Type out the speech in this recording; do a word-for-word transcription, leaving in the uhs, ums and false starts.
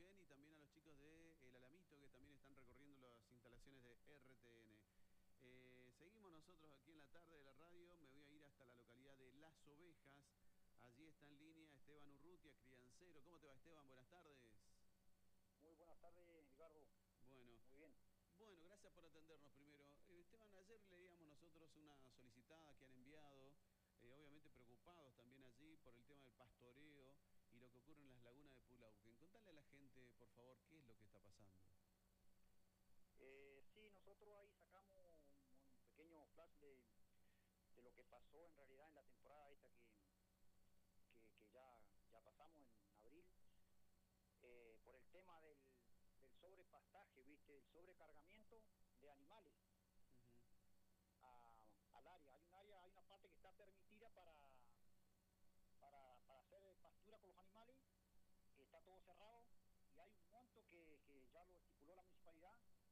bien, y también a los chicos de El Alamito, que también están recorriendo las instalaciones de R T N. Eh, seguimos nosotros aquí en la tarde de la radio. Me voy a ir hasta la localidad de Las Ovejas. Allí está en línea Esteban Urrutia, criancero. ¿Cómo te va, Esteban? Buenas tardes. Muy buenas tardes, Edgardo. Bueno, Muy bien. bueno, gracias por atendernos primero. Eh, Esteban, ayer leíamos nosotros una solicitada que han enviado, eh, obviamente preocupados también allí por el tema del pastoreo y lo que ocurre en las lagunas de Pulauquen. Contale a la gente, por favor, qué es lo que está pasando. Eh, sí, nosotros ahí sacamos un, un pequeño flash de, de lo que pasó en realidad en la temporada esta que, que, que ya, ya pasamos en abril, eh, por el tema del, del sobrepastaje, ¿viste? Del sobrecargamiento de animales Ujú. a, al área. Hay un área, hay una parte que está permitida para, para, para hacer pastura con los animales, está todo cerrado y hay un monto que, que ya lo estipuló la municipalidad,